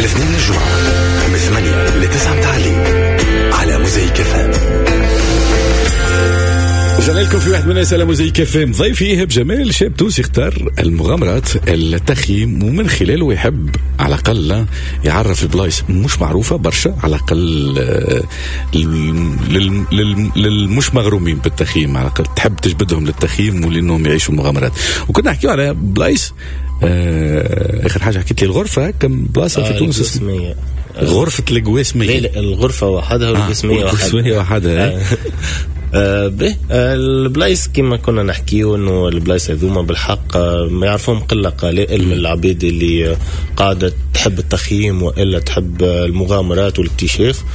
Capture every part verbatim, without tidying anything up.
الاثنين للجمعة من ثمانية لتسعة متعلي على موزايك اف ام. جلالكم في واحد من رسالة موزايك اف ام. ضيفي إيهاب جمال شاب تونسي اختار المغامرات التخييم ومن خلاله يحب على الأقل يعرف البلايص مش معروفة برشا على الأقل للمش مغرومين بالتخييم، على الأقل تحب تجبدهم للتخييم ولأنهم يعيشوا المغامرات. وكنا نحكيو على بلايص آه آخر حاجة حكيت لي الغرفة كم بلاصة آه في تونس اسمها غرفة القواسمية. لا الغرفة وحدها والقواسمية وحدها وحدها آه به آه البلايص كما كنا نحكيو انه البلايص هذوما بالحق آه ما يعرفهم قله قليل من العبيد اللي آه قاعده تحب التخييم والا تحب آه المغامرات والاكتشاف.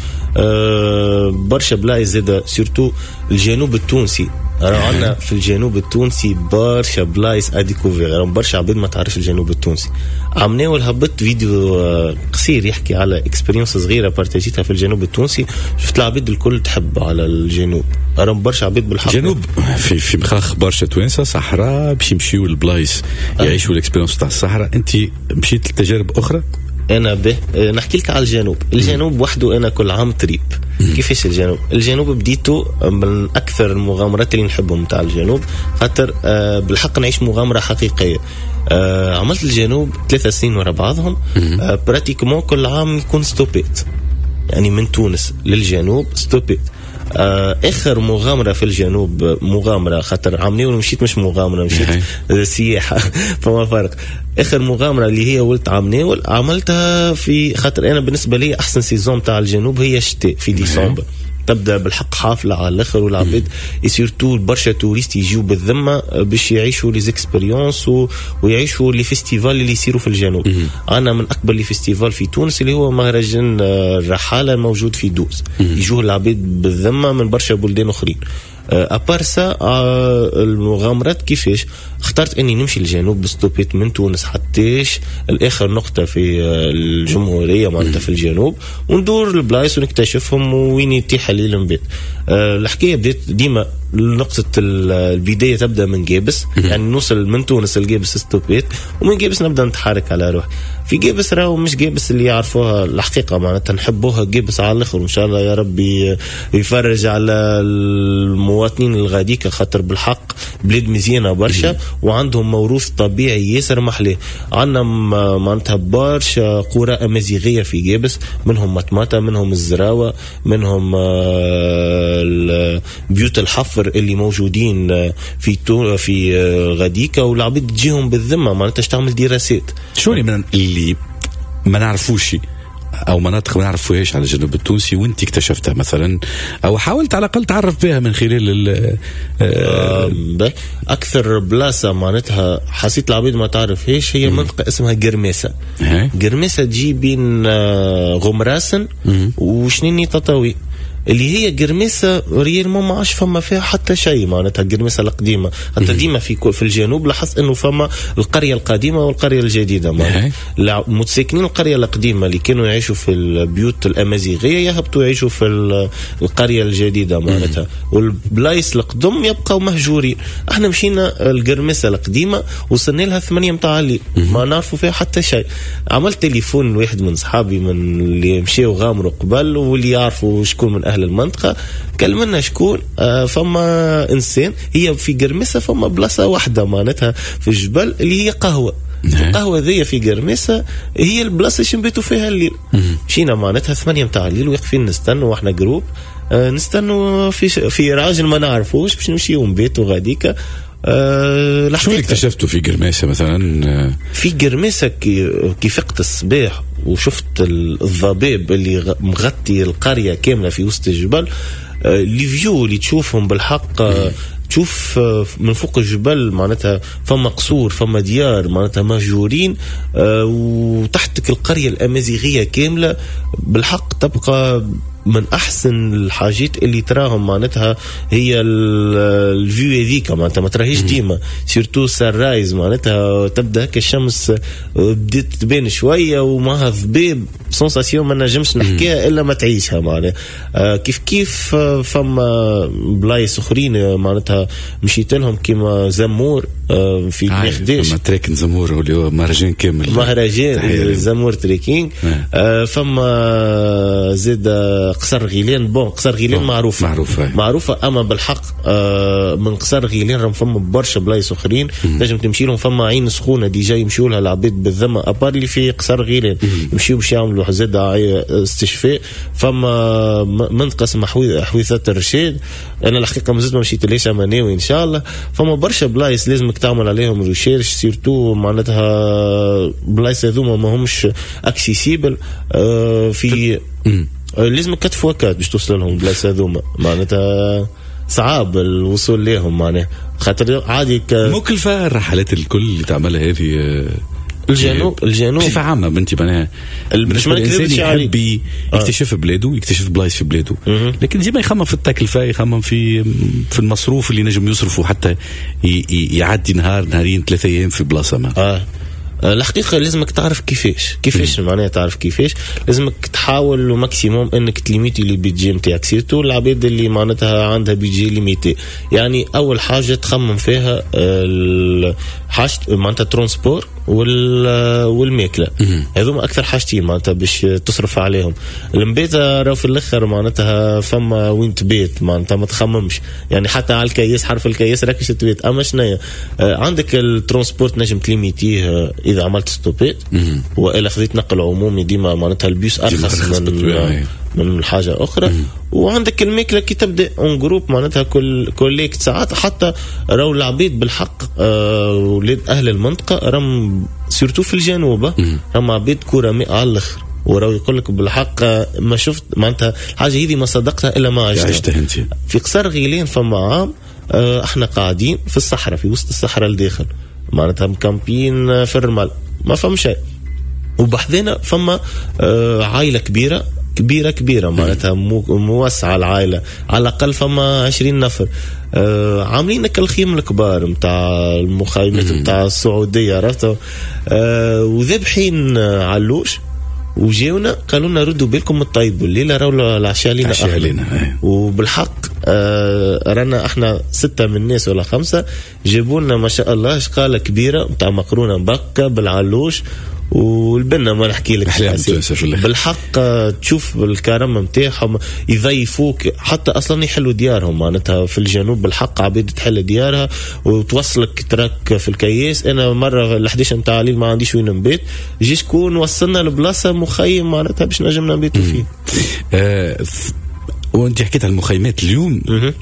آه برشا بلايص زاده سورتو الجنوب التونسي راه عندنا في الجنوب التونسي برشا بلايص اديكوفير، برشا عبيد ما تعرفش الجنوب التونسي. عملنا وهبط فيديو قصير يحكي على اكسبيرينس صغيره بارتاجيتها في الجنوب التونسي، شفت العبيد الكل تحب على الجنوب. راه برشا عبيد بالحق الجنوب في في مخاخ برشا توانسه صحراء باش يمشيو البلايص يعيشوا الاكسبيرينس تاع الصحراء. انت مشيت لتجارب اخرى؟ انا به نحكي لك على الجنوب. الجنوب وحده انا كل عام تريب. كيفاش الجنوب؟ الجنوب بديته من اكثر المغامرات اللي نحبهم تاع الجنوب، خاطر أه بالحق نعيش مغامره حقيقيه. أه عملت الجنوب ثلاثة سنين ورا بعضهم. أه براتيكمون كل عام يكون ستوبيت، يعني من تونس للجنوب ستوبيت. اخر مغامره في الجنوب مغامره خاطر عاملين مشيت مش مغامره مشيت سياحه فما فرق. اخر مغامره اللي هي ولت عامناول عملتها في خاطر انا بالنسبه لي احسن سيزون تاع الجنوب هي الشتاء في ديسمبر، تبدا بالحق حافله على الاخر والعبيد سيرتو برشا توريست يجيو بالذمه باش يعيشوا لي زيكسبيريونس ويعيشوا لي فيستيفال اللي يصيروا في الجنوب. انا من اكبر لي فيستيفال في تونس اللي هو مهرجان الرحاله الموجود في دوس، يجوا العبيد بالذمه من برشا بلدان اخرين. أبارسا المغامرات كيفاش اخترت اني نمشي للجنوب بستوبيت من تونس حتىش الاخر نقطه في الجمهوريه معناتها في الجنوب، وندور البلايص ونكتشفهم وين يتيح لي البيت. الحكايه بدات ديما نقطه البدايه تبدا من جابس، يعني نوصل من تونس لجابس ستوبيت ومن جابس نبدا نتحرك على روح. في جابس راهو مش جابس اللي يعرفوها الحقيقه معناتها نحبوها جابس على الاخر، وان شاء الله يا ربي يفرج على المواطنين الغاديكا خاطر بالحق بلاد مزيانه برشا وعندهم موروث طبيعي ياسر محلاه. عندنا معناتها برشا قرى امازيغيه في جابس، منهم مطمطه، منهم الزراوه، منهم بيوت الحفر اللي موجودين في في غاديكا، والعبيد تجيهم بالذمه معناتها تعمل دراسات. شو من اللي ما نعرفوش او مناطق ما نعرفوهاش على الجنوب التونسي وانت اكتشفتها مثلا او حاولت على الاقل تعرف بها من خلال آه اكثر بلاصه معناتها حسيت العبيد ما تعرفهاش هي منطقه اسمها قرميسه. قرميسه تجي بين غمراسن وشنيني تطاوي، اللي هي قرميسة ريال ما عاش فما فيها حتى شيء معناتها قرميسة القديمة. حتى ديما في في الجنوب لاحظت انه فما القرية القديمة والقرية الجديدة معناتها متساكنين القرية القديمة اللي كانوا يعيشوا في البيوت الأمازيغية يهبطوا يعيشوا في القرية الجديدة معناتها، والبلايص القدم يبقوا مهجورين. احنا مشينا القرميسة القديمة وصلنا لها ثمانية متاع الليل ما نعرفوا فيها حتى شيء. عملت تليفون لواحد من صحابي من اللي مشيوا غامروا قبل واللي يعرفوا شكون من أهل المنطقة، كلمنا شكون آه فما إنسان هي في قرميسة فما بلاصة واحدة معناتها في الجبل اللي هي قهوة. القهوة ذي في قرميسة هي البلاصة اللي نبيتوا فيها الليل. مشينا معناتها ثمانية متاع الليل واقفين نستنوا واحنا جروب آه نستنوا في في راجل ما نعرفوش باش نمشيو نبيتوا غاديكا. أه شو اللي اكتشفتوا في قرميسة مثلا؟ في قرميسة كي, كي فقت الصباح وشفت الضباب اللي مغطي القرية كاملة في وسط الجبل. أه اللي فيو اللي تشوفهم بالحق أه تشوف من فوق الجبل معناتها فما قصور فما ديار معناتها مهجورين أه وتحتك القرية الأمازيغية كاملة. بالحق تبقى من احسن الحاجات اللي تراهم معناتها هي الفيو هذيك معناتها ما تراهيش ديما سيرتو سرايز معناتها تبدا هكا الشمس بدات تبان شويه ومعها ضباب سونساسيون ما نجمش نحكيها الا ما تعيشها معناتها. آه كيف كيف فما بلايص اخرين معناتها مشيت لهم كيما زمور في مخديش فما تريكن زمور اللي هو مهرجان كامل مهرجان زمور تريكينج. آه فما زاد قصر غيلان. بون قصر غيلان معروفة معروفة معروفة أما بالحق آه من قصر غيلان راهم فما برشا بلايص أخرين لازم تمشي لهم. فما عين سخونة دي جاي يمشوا لها العباد بالذمة أبار اللي في قصر غيلان يمشيوا باش يعملوا زاد استشفاء. فما منطقة اسمها حويثة الرشيد أنا الحقيقة مازلت ما مشيت ليش أما ناوي إن شاء الله. فما برشا بلايص لازمك تعمل عليهم ريشيرش سيرتو معناتها بلايص هذوما ما همش اكسيسيبل آه في آه لازمك كتف وكات باش توصل لهم بلايص هذوما معناتها صعب الوصول لهم معناها خاطر عادي مكلفة الرحلات الكل اللي تعملها هذه آه الجنوب الجنوب بصفة عامة بنتي معناها بالنسبة للإنسان يحب يكتشف بلاده يكتشف بلايص في بلاده لكن ديما يخمم في التكلفة يخمم في في المصروف اللي نجم يصرفه حتى يعدي نهار نهارين ثلاثة أيام في بلاصة ما. آه. الحقيقة لازمك تعرف كيفاش كيفاش معناها تعرف كيفاش لازمك تحاول ماكسيموم انك تليميتي لي بيدجي نتاعك سيرتو العباد اللي معناتها عندها بيدجي ليميتي. يعني اول حاجة تخمم فيها حاجة معناتها ترونسبور والماكله هذوما اكثر حاجتين معناتها باش تصرف عليهم. المبيت راهو في الاخر معناتها فما وين تبيت معناتها ما تخممش يعني حتى على الكيس حرف الكيس راكش تبيت. اما شنيا عندك الترونسبورت نجم تليميتيه اذا عملت ستوبيت والا خذيت نقل عمومي ديما معناتها البيوس ارخص من من حاجة أخرى. وعندك الماكلة كي تبدأ اون جروب معناتها كل كوليكت ساعات حتى راهو العبيد بالحق آه ولاد أهل المنطقة رم سيرتو في الجنوب رم عبيد كرماء على الآخر وراو يقول لك بالحق ما شفت معناتها حاجة هذه ما صدقتها إلا ما عشتها. في قصر غيلان فما عام آه احنا قاعدين في الصحراء في وسط الصحراء الداخل معناتها مكامبين في الرمال ما فهم شيء وبحذنا فما آه عائلة كبيرة كبيرة كبيرة معناتها موسعة العائلة على الأقل فما عشرين نفر آه عاملين كالخيم الكبار متاع المخيمات متاع السعودية عرفتوا آه وذبحين علوش وجيونا قالوا لنا ردوا بالكم الطيب الليلة راهو العشاء لنا وبالحق آه رانا احنا ستة من الناس ولا خمسة جابوا لنا ما شاء الله شقالة كبيرة متاع مقرونة مبكة بالعلوش والبنا ما نحكي لك بالحق تشوف الكرم نتاعهم يضيفوك حتى اصلا يحلوا ديارهم معناتها في الجنوب بالحق عبيد تحل ديارها وتوصلك تراك في الكياس. انا مره الحديش نتاع الليل ما عنديش وين نبيت جي شكون وصلنا لبلاصه مخيم معناتها باش نجم نبيتوا فيه. آه وانت حكيت على المخيمات اليوم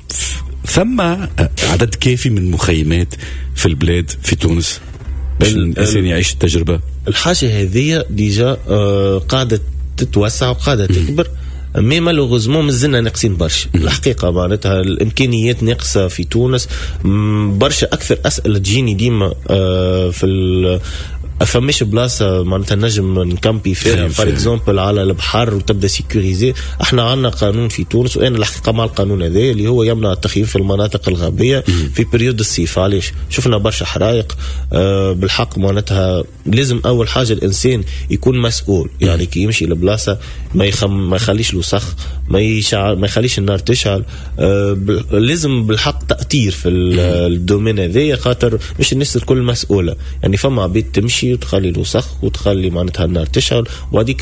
ثم عدد كافي من مخيمات في البلاد في تونس باش الانسان يعيش التجربه. الحاجة هذه ديجا آه قاعدة تتوسع وقاعدة تكبر مي مالوغوزمون مازلنا ناقصين برشا. الحقيقة معناتها الإمكانيات ناقصة في تونس برشا. أكثر أسئلة تجيني ديما آه في فماش بلاصة معناتها نجم نكامبي فيها فار اكزومبل على البحر وتبدا سيكوريزي. احنا عندنا قانون في تونس وانا الحقيقة مع القانون هذا اللي هو يمنع التخييم في المناطق الغابية في بريود الصيف. علاش شفنا برشا حرائق آه بالحق معناتها لازم اول حاجة الانسان يكون مسؤول يعني كي يمشي لبلاصة ما يخم ما يخليش له سخ ما يشعل ما يخليش النار تشعل آه لازم بالحق تأثير في الدومين هذا خاطر مش الناس الكل مسؤولة يعني فما عبيد تمشي وتخلي له سخ وتخلي معناتها النار تشعل وهذيك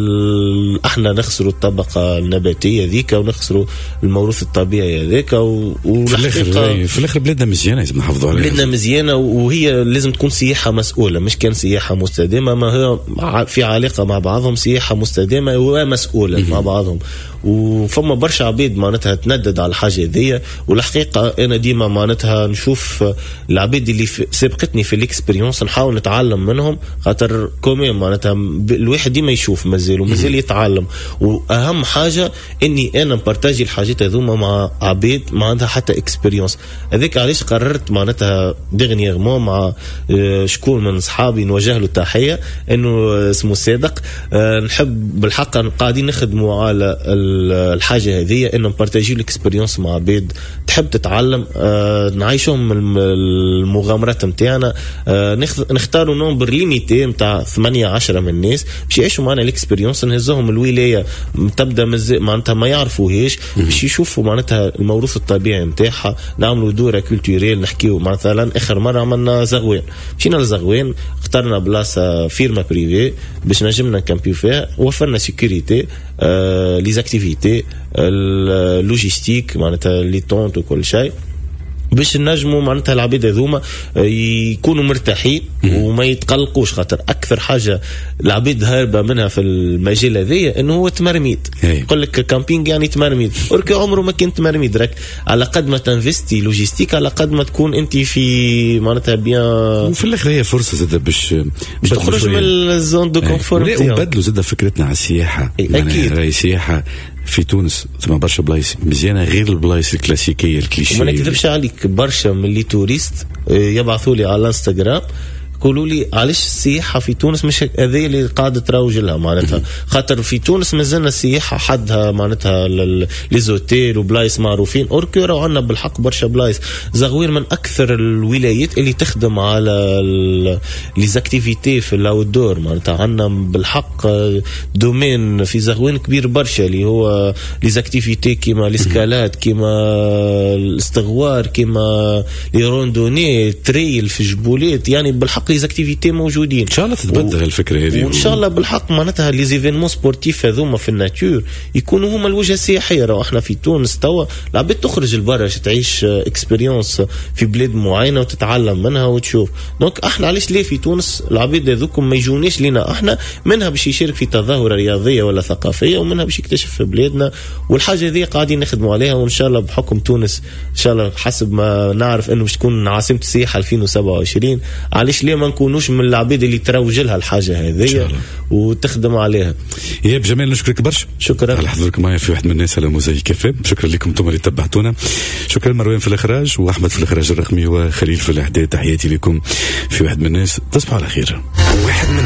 احنا نخسروا الطبقه النباتيه ذيك ونخسروا الموروث الطبيعي هذاك وفي الاخر في الاخر بلادنا مزيانه لازم نحافظوا عليها. بلادنا مزيانه وهي لازم تكون سياحه مسؤوله مش كان سياحه مستدامه ما هي في علاقه مع بعضهم سياحه مستدامه ومسؤوله مع بعضهم. وفما برشا عبيد معناتها تندد على الحاجه ذي والحقيقه انا ديما معناتها نشوف العبيد اللي سبقتني في الاكسبيريونس نحاول نتعلم منهم خاطر كومين معناتها الواحد ديما يشوف مازال ومازال يتعلم. واهم حاجه اني انا نبارتاجي الحاجات هذوما مع عبيد ما عندها حتى اكسبيريونس. هذاك علاش قررت معناتها ديغنييرمون مع شكون من صحابي نوجه له تحيه انه اسمه صادق نحب بالحق قاعدين نخدموا على الحاجه هذه انه نبارتاجي الاكسبيريونس مع عبيد تحب تتعلم آه نعيشهم المغامرات متاعنا. آه نختاروا نومبر ليميتي متاع ثمانية عشرة من الناس باش يعيشوا معنا الاكسبيريونس، نهزهم الولايه تبدا مز... معناتها ما يعرفوهاش باش يشوفوا معناتها الموروث الطبيعي متاعها. نعملوا دوره كولتوريل، نحكيو مثلا اخر مره عملنا زغوان، مشينا لزغوان اخترنا بلاصه فيرما بريفي باش نجمنا نكامبيو فيها، وفرنا سيكوريتي آه لي زاكتيفيتي اللوجيستيك معناتها لي طونت وكل شيء باش نجموا معناتها العباد هذوما يكونوا مرتاحين وما يتقلقوش. خاطر اكثر حاجه العباد هاربه منها في المجال هذايا انه هو تمرميد. يقول لك كامبينج يعني تمرميد، وركي عمره ما كنت تمرميد. راك على قد ما تنفستي لوجيستيك على قد ما تكون انت في معناتها بيان، وفي الاخر هي فرصه زاد باش باش تخرج من الزون دو كونفور. وبدلوا زاد فكرتنا على السياحه. اكيد راهي سياحه في تونس ثم برشا بلايص مزيانه غير البلايص الكلاسيكيه الكليشيه. وما نكذبش عليك برشا من اللي توريست يبعثوا لي على الانستغرام يقولوا لي علاش السياحه في تونس مش هذه اللي قاعده تروج لها معناتها. خاطر في تونس مازلنا السياحه حدها معناتها لي زوتيل وبلايص معروفين. اوركورا وعندنا بالحق برشا بلايص. زغوير من اكثر الولايات اللي تخدم على لي زاكتيفيتي في الاوتدور معناتها. عندنا بالحق دومين في زغوين كبير برشا اللي هو لي زاكتيفيتي كيما الاسكالات كيما الاستغوار كيما لي روندوني تريل في جبولات. يعني بالحق لي زاكتيفيتي موجودين. ان شاء الله تتبدل و... الفكره هذه، وان شاء الله بالحق معناتها لي زيفينمون سبورتيف هذوما في الناتور يكونوا هما الوجهه السياحيه. راهو احنا في تونس توا العباد تخرج لبرا تعيش اكسبيريونس في بلاد معينه وتتعلم منها وتشوف. دونك احنا علاش ليه في تونس العباد هذوكم ما يجونيش لينا احنا، منها باش يشارك في تظاهره رياضيه ولا ثقافيه، ومنها باش يكتشف في بلادنا. والحاجه هذه قاعدين نخدموا عليها، وان شاء الله بحكم تونس ان شاء الله حسب ما نعرف انه باش تكون عاصمه السياحه ألفين وسبعة وعشرين. علاش ليه ما نكونوش من العباد اللي تروج لها الحاجه هذه وتخدم عليها. يا بجمال نشكرك برشا. شكرا على حضورك معي في واحد من الناس على موزايك كافيه. شكرا لكم انتم اللي تبعتونا. شكرا مروان في الاخراج واحمد في الاخراج الرقمي وخليل في الاعداد. تحياتي لكم في واحد من الناس. تصبحوا على خير. واحد من